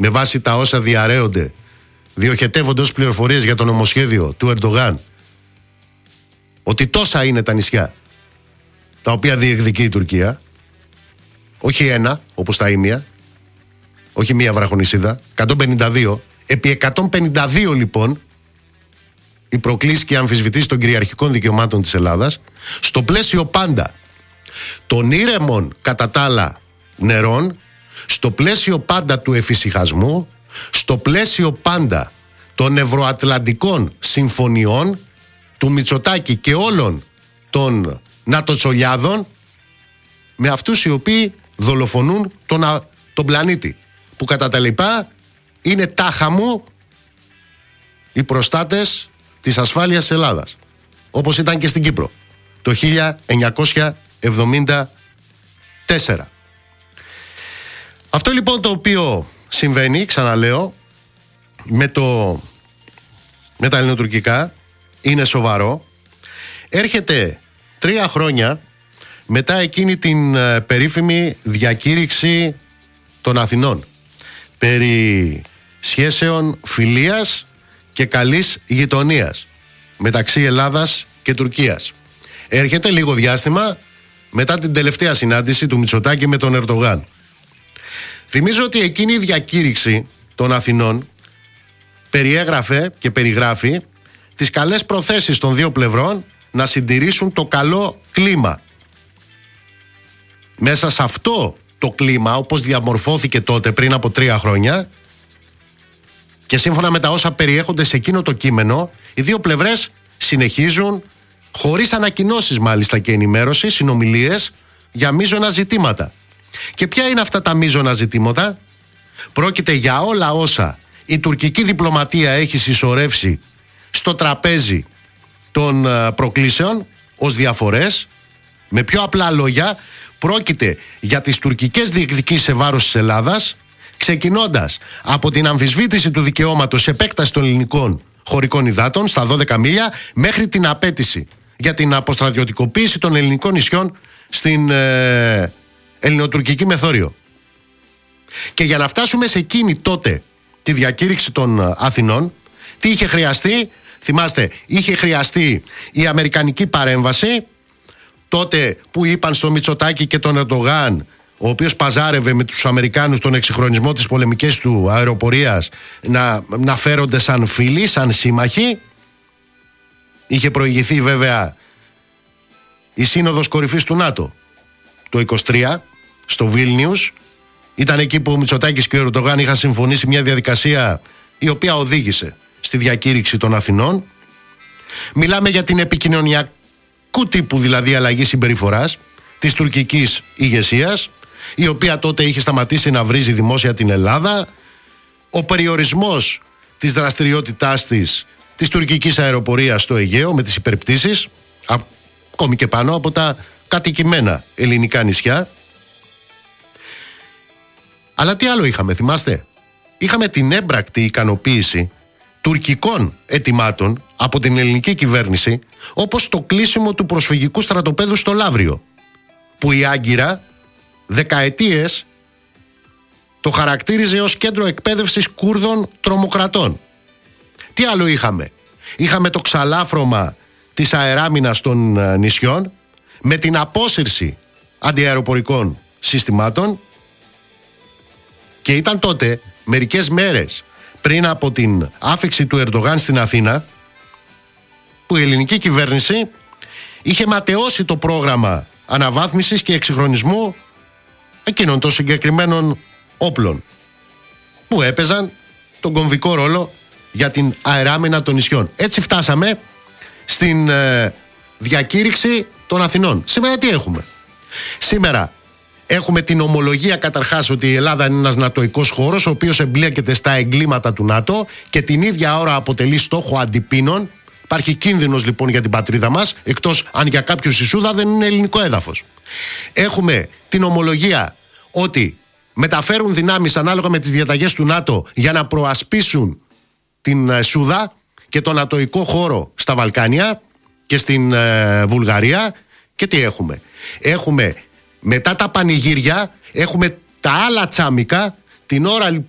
με βάση τα όσα διαρρέονται, διοχετεύονται ως πληροφορίες για το νομοσχέδιο του Ερντογάν, ότι τόσα είναι τα νησιά τα οποία διεκδικεί η Τουρκία, όχι ένα όπως τα Ήμια, όχι μία βραχονησίδα, 152. Επί 152 λοιπόν οι προκλήσεις και οι αμφισβητήσεις των κυριαρχικών δικαιωμάτων της Ελλάδας, στο πλαίσιο πάντα των ήρεμων κατά τα άλλα νερών, στο πλαίσιο πάντα του εφησυχασμού, στο πλαίσιο πάντα των ευρωατλαντικών συμφωνιών του Μητσοτάκη και όλων των νατοτσολιάδων με αυτούς οι οποίοι δολοφονούν τον πλανήτη, που κατά τα λοιπά είναι τάχα μου οι προστάτες της ασφάλειας της Ελλάδας, όπως ήταν και στην Κύπρο το 1974. Αυτό λοιπόν το οποίο συμβαίνει, ξαναλέω, με τα ελληνοτουρκικά είναι σοβαρό. Έρχεται 3 χρόνια μετά εκείνη την περίφημη διακήρυξη των Αθηνών περί σχέσεων φιλίας και καλής γειτονίας μεταξύ Ελλάδας και Τουρκίας. Έρχεται λίγο διάστημα μετά την τελευταία συνάντηση του Μητσοτάκη με τον Ερντογάν. Θυμίζω ότι εκείνη η διακήρυξη των Αθηνών περιέγραφε και περιγράφει τις καλές προθέσεις των δύο πλευρών να συντηρήσουν το καλό κλίμα. Μέσα σε αυτό το κλίμα, όπως διαμορφώθηκε τότε πριν από 3 χρόνια και σύμφωνα με τα όσα περιέχονται σε εκείνο το κείμενο, οι δύο πλευρές συνεχίζουν, χωρίς ανακοινώσεις μάλιστα και ενημέρωση, συνομιλίες για μείζωνα ζητήματα. Και ποια είναι αυτά τα μείζωνα ζητήματα? Πρόκειται για όλα όσα η τουρκική διπλωματία έχει συσσωρεύσει στο τραπέζι των προκλήσεων ως διαφορές. Με πιο απλά λόγια, πρόκειται για τις τουρκικές διεκδικήσεις σε βάρος της Ελλάδας, ξεκινώντας από την αμφισβήτηση του δικαιώματος επέκταση των ελληνικών χωρικών υδάτων στα 12 μίλια, μέχρι την απέτηση για την αποστρατιωτικοποίηση των ελληνικών νησιών στην ελληνοτουρκική μεθόριο. Και για να φτάσουμε σε εκείνη τότε τη διακήρυξη των Αθηνών, τι είχε χρειαστεί? Θυμάστε, είχε χρειαστεί η αμερικανική παρέμβαση, τότε που είπαν στο Μητσοτάκη και τον Ερντογάν, ο οποίος παζάρευε με τους Αμερικάνους τον εξυγχρονισμό της πολεμικής του αεροπορίας, να φέρονται σαν φίλοι, σαν σύμμαχοι. Είχε προηγηθεί βέβαια η Σύνοδος Κορυφής του ΝΑΤΟ το 23 στο Βίλνιους. Ήταν εκεί που ο Μητσοτάκης και ο Ερντογάν είχαν συμφωνήσει μια διαδικασία η οποία οδήγησε στη διακήρυξη των Αθηνών. Μιλάμε για την επικοινωνιακού τύπου δηλαδή αλλαγή συμπεριφοράς της τουρκικής ηγεσίας, η οποία τότε είχε σταματήσει να βρίζει δημόσια την Ελλάδα, ο περιορισμός της δραστηριότητάς της τουρκικής αεροπορίας στο Αιγαίο με τις υπερπτήσεις, ακόμη και πάνω από τα κατοικημένα ελληνικά νησιά. Αλλά τι άλλο είχαμε, θυμάστε? Είχαμε την έμπρακτη ικανοποίηση τουρκικών αιτημάτων από την ελληνική κυβέρνηση, όπως το κλείσιμο του προσφυγικού στρατοπέδου στο Λαύριο, που η Άγκυρα δεκαετίες το χαρακτήριζε ως κέντρο εκπαίδευσης Κούρδων τρομοκρατών. Τι άλλο είχαμε? Είχαμε το ξαλάφρωμα της αεράμινας των νησιών με την απόσυρση αντιαεροπορικών συστημάτων, και ήταν τότε μερικές μέρες πριν από την άφιξη του Ερντογάν στην Αθήνα που η ελληνική κυβέρνηση είχε ματαιώσει το πρόγραμμα αναβάθμισης και εξυγχρονισμού εκείνων των συγκεκριμένων όπλων που έπαιζαν τον κομβικό ρόλο για την αεράμινα των νησιών. Έτσι φτάσαμε στην διακήρυξη των Αθηνών. Σήμερα τι έχουμε? Σήμερα έχουμε την ομολογία καταρχάς ότι η Ελλάδα είναι ένας νατοϊκός χώρος, ο οποίος εμπλέκεται στα εγκλήματα του ΝΑΤΟ και την ίδια ώρα αποτελεί στόχο αντιπίνων. Υπάρχει κίνδυνος λοιπόν για την πατρίδα μας, εκτός αν για κάποιους η Σούδα δεν είναι ελληνικό έδαφος. Έχουμε την ομολογία ότι μεταφέρουν δυνάμεις ανάλογα με τις διαταγές του ΝΑΤΟ για να προασπίσουν την Σούδα και τον νατοϊκό χώρο στα Βαλκάνια και στην Βουλγαρία. Και τι έχουμε? Έχουμε μετά τα πανηγύρια, έχουμε τα άλλα τσάμικα την ώρα λοιπόν